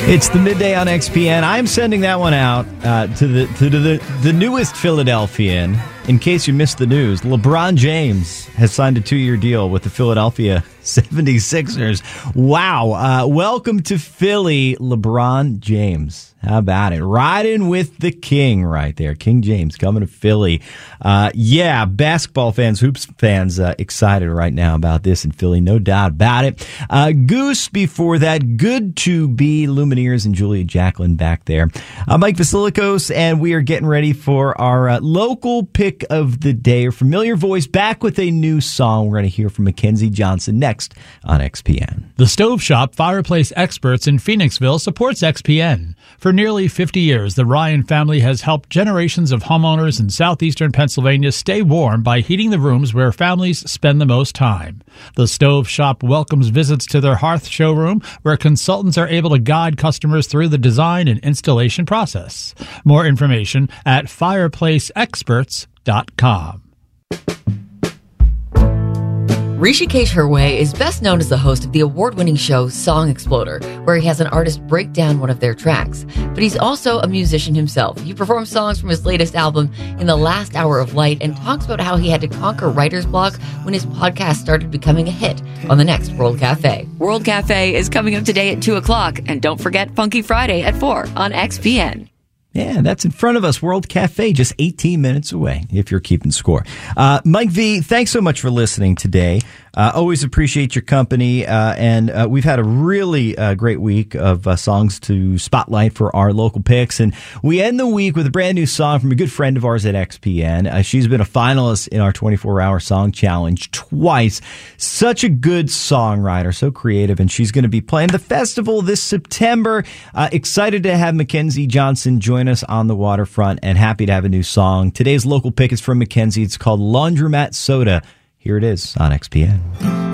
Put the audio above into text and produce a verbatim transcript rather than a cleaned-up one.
It's the midday on X P N. I'm sending that one out uh, to the to the the newest Philadelphian. In case you missed the news, LeBron James has signed a two-year deal with the Philadelphia seventy-sixers. Wow. Uh, welcome to Philly, LeBron James. How about it? Riding with the king right there. King James coming to Philly. Uh, yeah, basketball fans, hoops fans uh, excited right now about this in Philly. No doubt about it. Uh, Goose before that. Good to be Lumineers and Julia Jacqueline back there. I'm Mike Vasilikos, and we are getting ready for our uh, local pick of the day. A familiar voice back with a new song. We're going to hear from Mackenzie Johnson next on X P N. The Stove Shop Fireplace Experts in Phoenixville supports X P N. For nearly fifty years, the Ryan family has helped generations of homeowners in southeastern Pennsylvania stay warm by heating the rooms where families spend the most time. The Stove Shop welcomes visits to their hearth showroom, where consultants are able to guide customers through the design and installation process. More information at fireplace experts dot com. Rishikesh Hirway is best known as the host of the award-winning show Song Exploder, where he has an artist break down one of their tracks. But he's also a musician himself. He performs songs from his latest album, In the Last Hour of Light, and talks about how he had to conquer writer's block when his podcast started becoming a hit on the next World Cafe. World Cafe is coming up today at two o'clock, and don't forget Funky Friday at four on X P N. Yeah, that's in front of us. World Cafe, just eighteen minutes away, if you're keeping score. Uh, Mike V, thanks so much for listening today. Uh, always appreciate your company. Uh, and uh, we've had a really uh, great week of uh, songs to spotlight for our local picks. And we end the week with a brand new song from a good friend of ours at X P N. Uh, she's been a finalist in our twenty-four hour song challenge twice. Such a good songwriter, so creative. And she's going to be playing the festival this September. Uh, excited to have Mackenzie Johnson join us on the waterfront, and happy to have a new song. Today's local pick is from Mackenzie. It's called Laundromat Soda. Here it is on X P N.